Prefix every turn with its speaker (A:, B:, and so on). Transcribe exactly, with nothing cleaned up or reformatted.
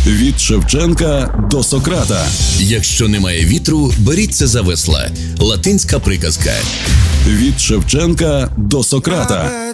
A: Від Шевченка до Сократа.
B: Якщо немає вітру, беріться за весла. Латинська приказка.
A: Від Шевченка до Сократа.